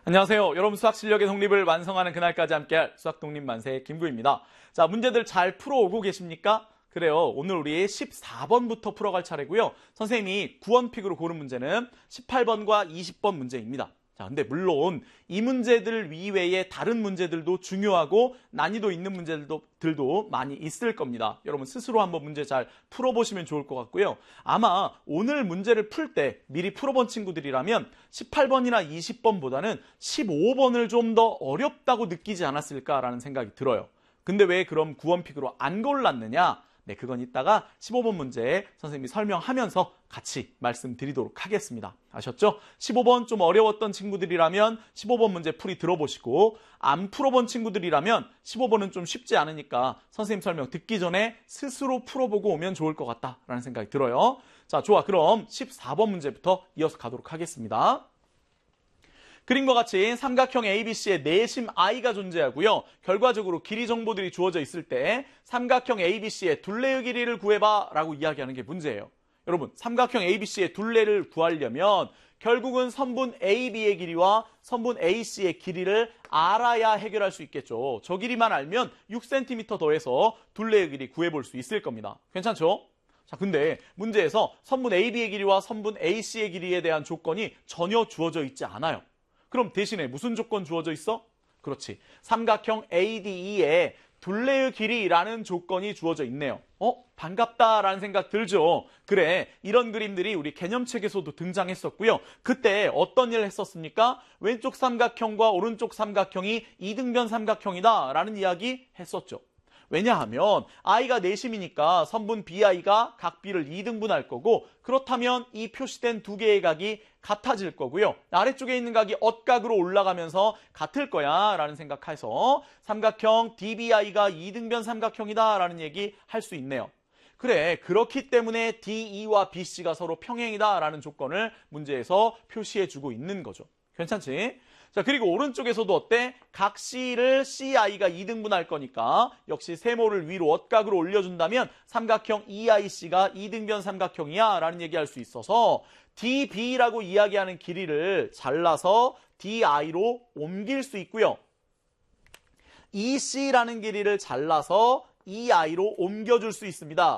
안녕하세요. 여러분 수학 실력의 독립을 완성하는 그날까지 함께할 수학 독립 만세 김구입니다. 자, 문제들 잘 풀어오고 계십니까? 그래요. 오늘 우리 14번부터 풀어갈 차례고요. 선생님이 구원픽으로 고른 문제는 18번과 20번 문제입니다. 자, 근데 물론 이 문제들 이외에 다른 문제들도 중요하고 난이도 있는 문제들도 많이 있을 겁니다. 여러분 스스로 한번 문제 잘 풀어보시면 좋을 것 같고요. 아마 오늘 문제를 풀 때 미리 풀어본 친구들이라면 18번이나 20번보다는 15번을 좀 더 어렵다고 느끼지 않았을까라는 생각이 들어요. 근데 왜 그럼 구원픽으로 안 골랐느냐? 네, 그건 이따가 15번 문제 선생님이 설명하면서 같이 말씀드리도록 하겠습니다. 아셨죠? 15번 좀 어려웠던 친구들이라면 15번 문제 풀이 들어보시고 안 풀어본 친구들이라면 15번은 좀 쉽지 않으니까 선생님 설명 듣기 전에 스스로 풀어보고 오면 좋을 것 같다라는 생각이 들어요. 자, 좋아. 그럼 14번 문제부터 이어서 가도록 하겠습니다. 그림과 같이 삼각형 ABC에 내심 I가 존재하고요. 결과적으로 길이 정보들이 주어져 있을 때 삼각형 ABC의 둘레의 길이를 구해봐 라고 이야기하는 게 문제예요. 여러분, 삼각형 ABC의 둘레를 구하려면 결국은 선분 AB의 길이와 선분 AC의 길이를 알아야 해결할 수 있겠죠. 저 길이만 알면 6cm 더해서 둘레의 길이 구해볼 수 있을 겁니다. 괜찮죠? 자, 근데 문제에서 선분 AB의 길이와 선분 AC의 길이에 대한 조건이 전혀 주어져 있지 않아요. 그럼 대신에 무슨 조건 주어져 있어? 그렇지. 삼각형 ADE에 둘레의 길이라는 조건이 주어져 있네요. 반갑다라는 생각 들죠? 그래, 이런 그림들이 우리 개념책에서도 등장했었고요. 그때 어떤 일을 했었습니까? 왼쪽 삼각형과 오른쪽 삼각형이 이등변 삼각형이다 라는 이야기 했었죠. 왜냐하면 I가 내심이니까 선분 BI가 각 B를 2등분할 거고 그렇다면 이 표시된 두 개의 각이 같아질 거고요. 아래쪽에 있는 각이 엇각으로 올라가면서 같을 거야 라는 생각해서 삼각형 DBI가 2등변 삼각형이다 라는 얘기 할 수 있네요. 그래, 그렇기 때문에 DE와 BC가 서로 평행이다 라는 조건을 문제에서 표시해주고 있는 거죠. 괜찮지? 자, 그리고 오른쪽에서도 어때? 각 C를 CI가 2등분할 거니까 역시 세모를 위로 엇각으로 올려준다면 삼각형 EIC가 2등변 삼각형이야 라는 얘기할 수 있어서 DB라고 이야기하는 길이를 잘라서 DI로 옮길 수 있고요. EC라는 길이를 잘라서 EI로 옮겨줄 수 있습니다.